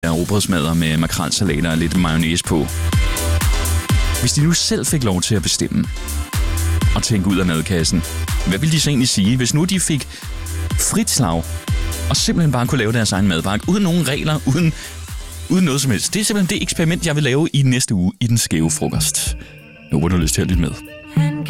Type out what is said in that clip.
rugbrødsmadder med makrelsalat og lidt mayonnaise på. Hvis de nu selv fik lov til at bestemme og tænke ud af madkassen, hvad ville de så egentlig sige, hvis nu de fik frit slag og simpelthen bare kunne lave deres egen madpakke, uden nogen regler, uden noget som helst? Det er simpelthen det eksperiment, jeg vil lave i næste uge i Den Skæve Frokost. Jeg håber, du har lyst til at lytte med.